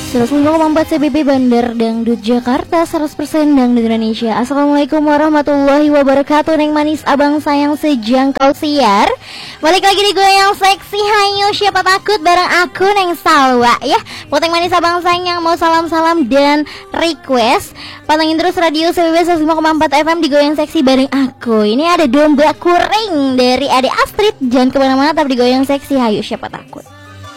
105,4 CBB Bandar Dangdut Jakarta, 100% Dangdut Indonesia. Assalamualaikum warahmatullahi wabarakatuh. Neng manis abang sayang sejangkau siar. Balik lagi di gue yang seksi, hayu siapa takut bareng aku Neng Salwa ya. Buat neng manis abang sayang yang mau salam-salam dan request, pantengin terus radio CBB 105,4 FM di gue yang seksi bareng aku. Ini ada domba kuring dari Ade Astrid. Jangan kemana-mana, tapi di gue yang seksi, hayu siapa takut.